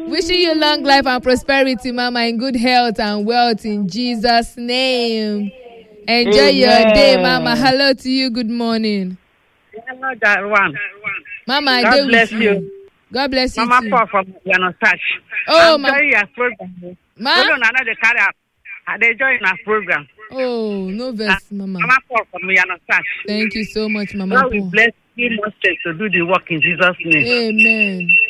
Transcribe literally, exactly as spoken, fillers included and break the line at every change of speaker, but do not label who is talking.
Wishing you long life and prosperity, Mama, in good health and wealth in Jesus' name. Enjoy Amen. Your day, Mama. Hello to you. Good morning.
Hello, that one.
Mama,
God
I
bless
you.
you.
God bless you.
Mama,
too.
Paul from Yanosash.
Oh,
I'm
Ma-
joining your program.
Ma?
Hold on, another carry up. They join our program.
Oh, no verse, Mama.
Mama Paul from Yanosash.
Thank you so much, Mama.
God will bless you most to do the work in Jesus' name.
Amen.